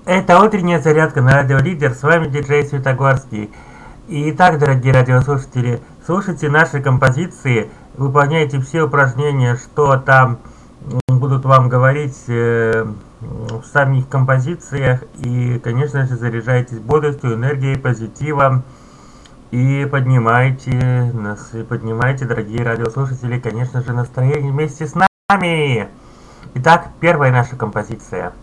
Это утренняя зарядка на радио Лидер. С вами диджей Светогорский. Итак, дорогие радиослушатели, слушайте наши композиции, выполняйте все упражнения, что там будут вам говорить в самих композициях. И, конечно же, заряжайтесь бодростью, энергией, позитивом. И поднимайте, дорогие радиослушатели, конечно же, настроение вместе с нами. Итак, первая наша композиция.